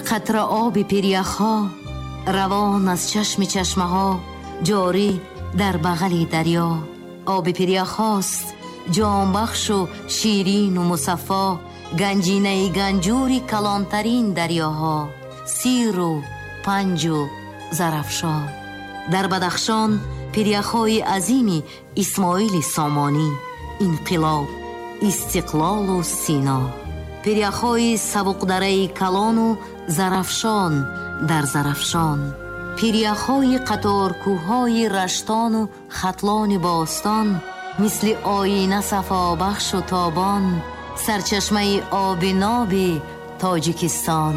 قطره آب پیریخ‌ها روان از چشم چشمه‌ها جاری در بغل دریا. آب پیریخ‌هاست جان بخش و شیرین و مصفا، گنجینه گنجوری کلانترین دریاها، سیر و پنج و زرافشان. در بدخشان پیریخ‌های عظیم اسماعیل سامانی، انقلاب، استقلال و سینا. پیریخ‌های سبک‌دره کلان و زرافشان در زرافشان. پیریخ‌های قطارکوه‌های رشتان و ختلان باستان، مثل آینه صفا بخش و تابان، سرچشمه آب ناب تاجیکستان.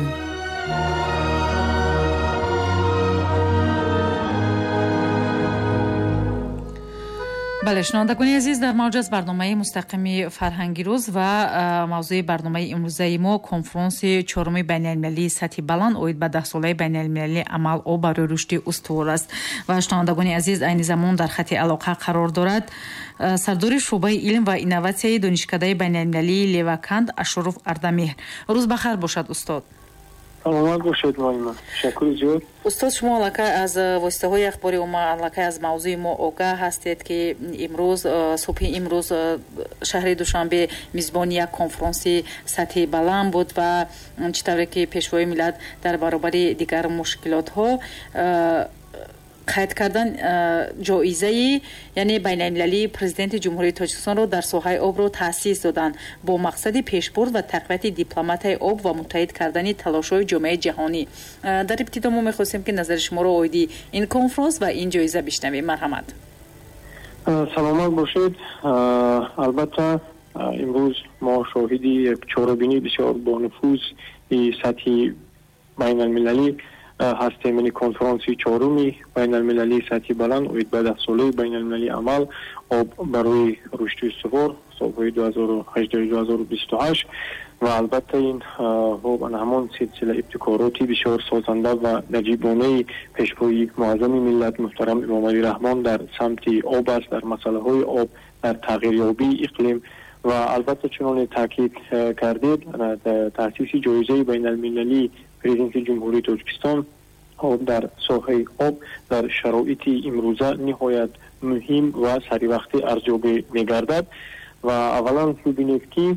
بله، شنوندگان عزیز، در موج از برنامه مستقیم فرهنگی روز و موضوع برنامه امروزه ما کنفرانس چهارم بین‌المللی سطح بلند اوید به 10 ساله بین‌المللی عمل او برای رشد استوار است و شنوندگان عزیز این زمان در خط علاقه قرار دارد سردار شعبه علم و اینواسیون دانشکده بین‌المللی لیواکند اشرف اردمیر. روز بخیر باشد استاد. سلامت باشید معلم. تشکر زیاد. استاد، شما علاقه از واسطه‌های اخباری و ما علاقه از موضوع ما آگاه هستید که امروز صبح امروز شهر دوشنبه میزبان یک کنفرانس سطح بلند بود و چطوری که پیشروی ملت در برابر دیگر مشکلات ها قید کردن جایزه یعنی بین‌المللی پرزیدنت جمهوری تاجیکستان رو در ساحه آب رو تأسیس دادن با مقصد پیشبرد و تقویت دیپلمات آب و متحد کردن تلاش‌های جامعه جهانی. در ابتدا ما می‌خواستیم که نظر شما رو اویدی این کنفرانس و این جایزه بشنویم. مرحمت. سلامت باشید. البته امروز ما شاهدی یک چهاربینی بسیار با نفوذ سطح بین‌المللی هستیم. این کنفرانس چهارمی بین‌المللی سطح بلند اوید به 10 ساله بین‌المللی عمل آب برای رشد استوار سالهای 2018-2028 و البته این همون سلسله ابتکاراتی بسیار سازنده و نجیبانه پیشروی یک معظم ملت محترم امام علی رحمان در سمت آب است، در مسئله های آب، در تغییریابی اقلیم و البته چنان تاکید کردید تأسیس جایزه بین‌المللی پرزیدنت جمهوری تاجیکستان در ساحه آب در شرایط امروزه نهایت مهم و سری وقتی ارزیابی می‌گردد و اولا ببینید که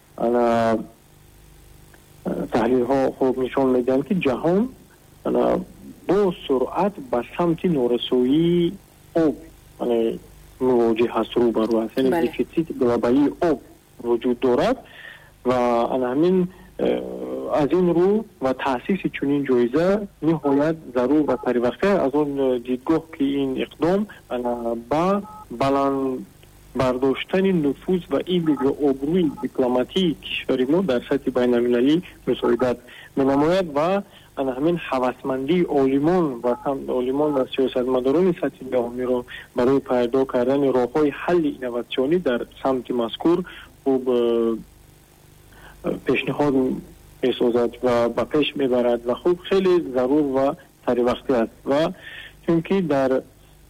تحلیل ها خوب نشان میدن که جهان با سرعت به سمت نارسایی آب مواجه هست، رو بر رو هست، یعنی دیفیسیت گلوبالی آب وجود دارد و همین از این رو و تأسیس چنین جایزه نهایت ضرور و پروقته از اون دیدگاه که این اقدام با بلند برداشتن نفوذ و ایمیج و آبروی دیپلماتی کشور ما در سطح بین‌المللی مساعدت می‌نماید و همین هوسمندی عالمان و سیاستمداران سطح جهانی را برای پیدا کردن راه‌های حل اینواسیونی در سمت مذکور خوب پیشنهاد می‌سازد و به پیش می‌برد و خوب خیلی ضرور و سری وقتی است و چونکه در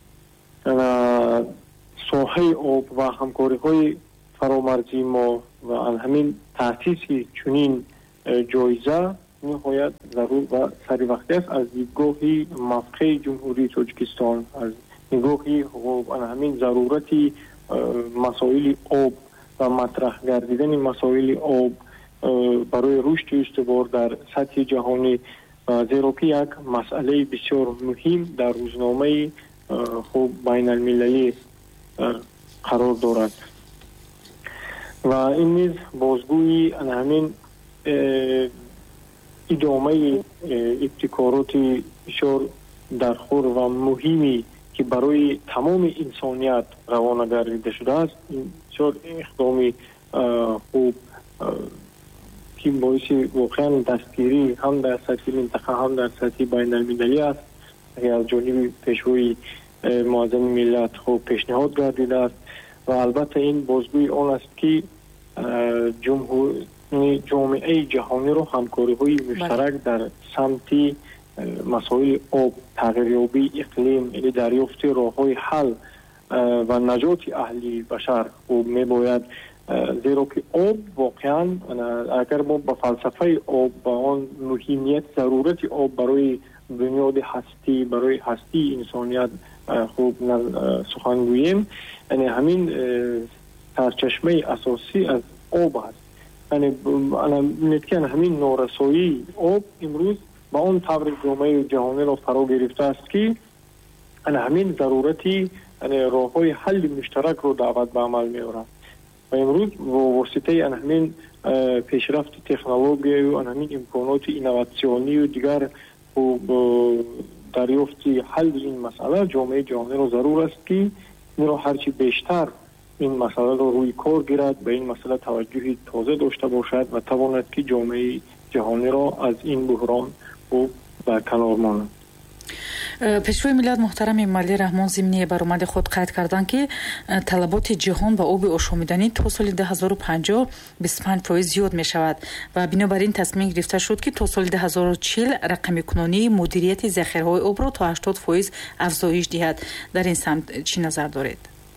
ساحه آب و همکاری‌های فرامرزی ما و همین تأسیس چنین جایزه نهایت ضرور و سری وقتی است از دیدگاه موقع جمهوری تاجیکستان، از دیدگاه همین ضرورت مسائل آب و مطرح گردیدن مسائل آب برای رشد استوار در سطح جهانی زیرا که یک مسئله بسیار مهم در روزنامه خوب بین المللی قرار دارد و این نیز بازگوی همین ادامه ابتکارات بسیار درخور و مهمی که برای تمام انسانیت روانه گردیده شده است. این بسیار اقدامی خوب که باعث واقعا دستگیری هم در سطح منطقه هم در سطح بین المللی است. از جانب پیشروی معظم ملت خوب پیشنهاد گردیده است و البته این بازگوی آن است که جامعه جهانی رو همکاری های مشترک در سمت مسائل آب، تغییریابی اقلیم، دریافت راه‌های حل و نجات اهلی بشر خوب میباید زیرا که آب واقعا اگر ما با فلسفه آب با آن مهمیت ضرورت آب برای بنیاد هستی برای هستی انسانیت خوب سخن گوییم، یعنی همین سرچشمه اساسی از آب است. یعنی نتکن همین نارسایی آب امروز با اون طور جامعه جهانی را فرا گرفته است که همین ضرورتی راه‌های حل مشترک رو دعوت به عمل می‌آورد و امروز با واسطه همین پیشرفت تکنولوژی و همین امکانات اینواسیونی و دیگر دریافت حل این مسئله جامعه جهانی را ضرور است که هرچی بیشتر این مسئله را روی کار گیرد به این مسئله توجهی تازه داشته باشد و تواند که جامعه جهانی را از این بحران برکنار ماند. пешвои миллат муҳтарами Эмомалӣ Раҳмон зимни баромади худ қайд карданд ки талаботи ҷаҳон ба оби ошомиданӣ то соли 2050 25% зиёд мешавад ва бинобар ин тасмим гирифта шуд ки то соли 2040 рақамикунонии мудирияти захираҳои обро то 80% афзоиш диҳад. дар ин самт чӣ назар доред?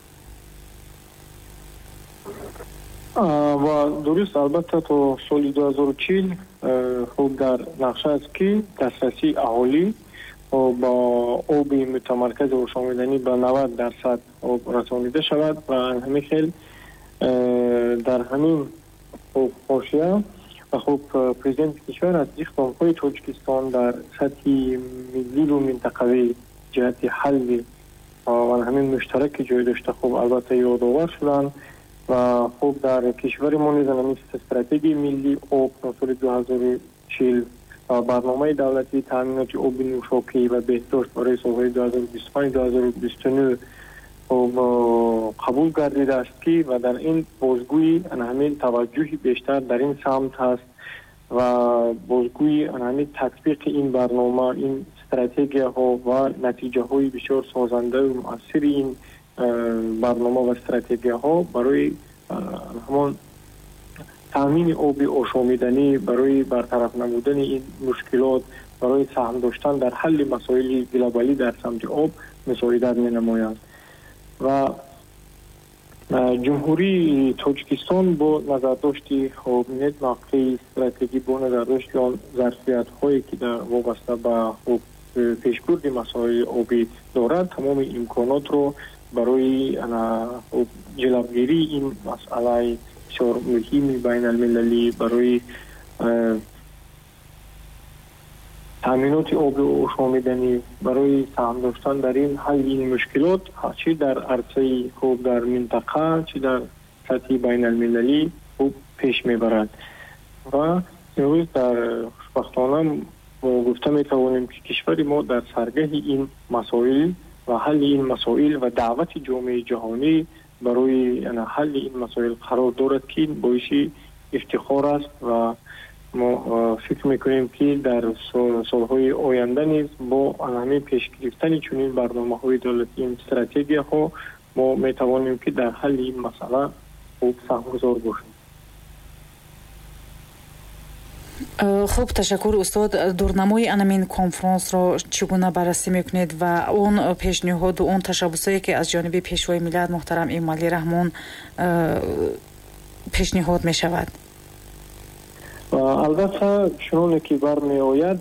و درست البته تا سال 2040 خوب در نقشه است که دسترسی اهالی با آب متمرکز آشامیدنی به 90% آب رسانیده شود و همین خیل در همین حاشیه و خوب پرزیدنت کشور از اقدام‌های تاجیکستان در سطح ملی و منطقوی جهت حل و همین مشترک جای داشته خوب البته یادآور شدند و خوب در کشور ما نیز استراتژی ملی آب سال 2040 و برنامه دولتی تامینات آب نوشابه و بهداشت برای سالهای 2025-2029 قبول گردیده است که و در این بازگویی همین توجهی بیشتر در این سمت هست و بازگویی همین تطبیق این برنامه این استراتژی ها و نتیجه های بسیار سازنده و مؤثر این برنامه و استراتژی ها برای همان تامین آب آشامیدنی برای برطرف نمودن این مشکلات برای سهم داشتن در حل مسائل گلوبالی در سمت آب مساعدت می نماید و جمهوری تاجیکستان با نظرداشت امنیت موقعی استراتژی با نظرداشت آن ظرفیت هایی که در وابسته به پیشبرد مسائل آبی دارد تمام امکانات رو برای جلوگیری این مسئله بسیار مهمی بین المللی برای تامینات آب آشامیدنی برای سهم داشتن در این حل این مشکلات چه در عرصه خوب در منطقه چه در سطح بین المللی خوب پیش میبرد و امروز در خوشبختانه ما گفته میتوانیم که کشور ما در سرگه این مسائل و حل این مسائل و دعوت جامعه جهانی برای حل این مسائل قرار دارد که باعث افتخار است و ما فکر میکنیم که در سالهای آینده نیز با همین پیش گرفتن چنین برنامه‌های دولتی این استراتژی ها ما میتوانیم که در حل این مسئله خوب سهمگذار باشیم. خب تشکر استاد. دورنمای انامین کنفرانس را چگونه بررسی میکنید و اون پیشنهاد و اون تشبسایی که از جانب پیشوای ملت محترم امامعلی رحمان پیشنهاد میشود؟ البته چنانه که برمی آید